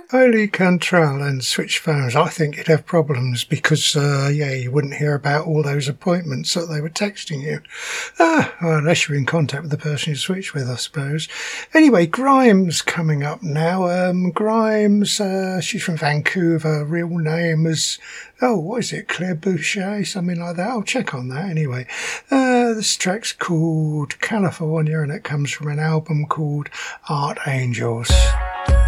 Only Cantrell and switch phones. I think you'd have problems because, you wouldn't hear about all those appointments that they were texting you. Well, unless you're in contact with the person you switched with, I suppose. Anyway, Grimes coming up now. Grimes, she's from Vancouver. Real name is, what is it? Claire Boucher, something like that. I'll check on that anyway. This track's called California and it comes from an album called Art Angels.